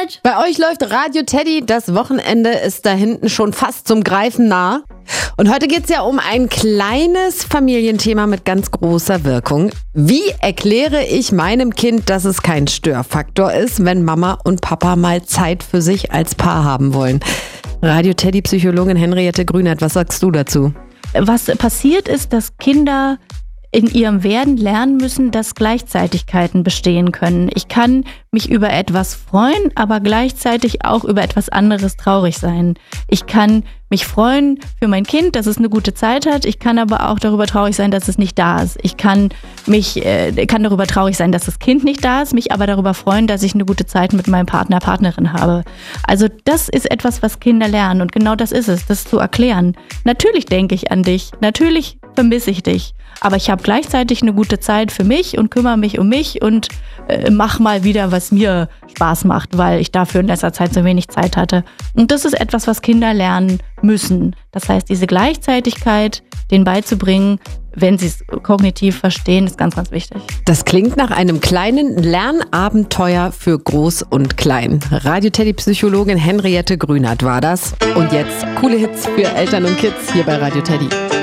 Zeit. Bei euch läuft Radio Teddy. Das Wochenende ist da hinten schon fast zum Greifen nah. Und heute geht's ja um ein kleines Familienthema mit ganz großer Wirkung. Wie erkläre ich meinem Kind, dass es kein Störfaktor ist, wenn Mama und Papa mal Zeit für sich als Paar haben wollen? Radio Teddy Psychologin Henriette Grünert, was sagst du dazu? Was passiert ist, dass Kinder in ihrem Werden lernen müssen, dass Gleichzeitigkeiten bestehen können. Ich kann mich über etwas freuen, aber gleichzeitig auch über etwas anderes traurig sein. Ich kann mich freuen für mein Kind, dass es eine gute Zeit hat. Ich kann aber auch darüber traurig sein, dass es nicht da ist. Ich kann darüber traurig sein, dass das Kind nicht da ist, mich aber darüber freuen, dass ich eine gute Zeit mit meinem Partner, Partnerin habe. Also das ist etwas, was Kinder lernen und genau das ist es, das zu erklären. Natürlich denke ich an dich, natürlich vermisse ich dich, aber ich habe gleichzeitig eine gute Zeit für mich und kümmere mich um mich und mach mal wieder, was mir Spaß macht, weil ich dafür in letzter Zeit so wenig Zeit hatte. Und das ist etwas, was Kinder lernen müssen. Das heißt, diese Gleichzeitigkeit denen beizubringen, wenn sie es kognitiv verstehen, ist ganz, ganz wichtig. Das klingt nach einem kleinen Lernabenteuer für Groß und Klein. Radio Teddy Psychologin Henriette Grünert war das. Und jetzt coole Hits für Eltern und Kids hier bei Radio Teddy.